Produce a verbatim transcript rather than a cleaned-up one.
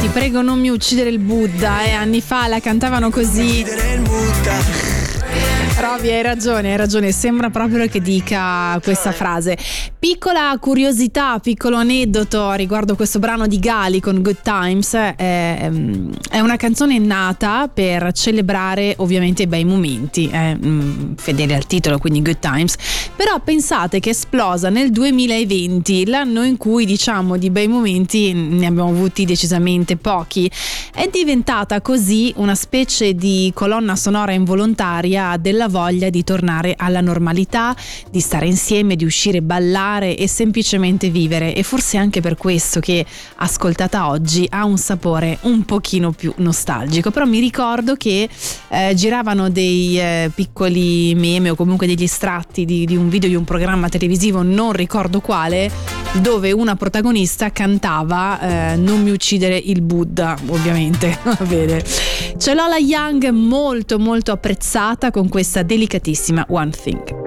prego non mi uccidere il Buddha, eh, anni fa la cantavano così. Roby, hai ragione, hai ragione, sembra proprio che dica questa frase. Piccola curiosità, piccolo aneddoto riguardo questo brano di Gali con Good Times. È, è una canzone nata per celebrare ovviamente i bei momenti, è fedele al titolo, quindi Good Times, però pensate che è esplosa nel duemilaventi, l'anno in cui diciamo di bei momenti ne abbiamo avuti decisamente pochi. È diventata così una specie di colonna sonora involontaria della voglia di tornare alla normalità, di stare insieme, di uscire, ballare e semplicemente vivere, e forse anche per questo che ascoltata oggi ha un sapore un pochino più nostalgico. Però mi ricordo che eh, giravano dei eh, piccoli meme o comunque degli estratti di, di un video di un programma televisivo, non ricordo quale, dove una protagonista cantava eh, non mi uccidere il Buddha, ovviamente. Va bene. C'è Lola Young molto molto apprezzata con questa delicatissima One Thing.